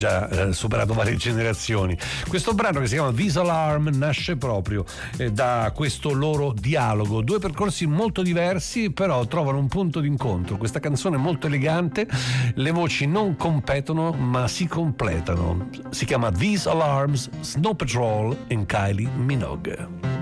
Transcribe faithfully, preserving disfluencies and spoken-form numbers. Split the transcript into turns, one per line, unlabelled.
già eh, superato varie generazioni. Questo brano, che si chiama This Alarm, nasce proprio eh, da questo loro dialogo. Due percorsi molto diversi, però trovano un punto d'incontro. Questa canzone è molto elegante, le voci non competono ma si completano. Si chiama These Alarms, Snow Patrol e Kylie Minogue.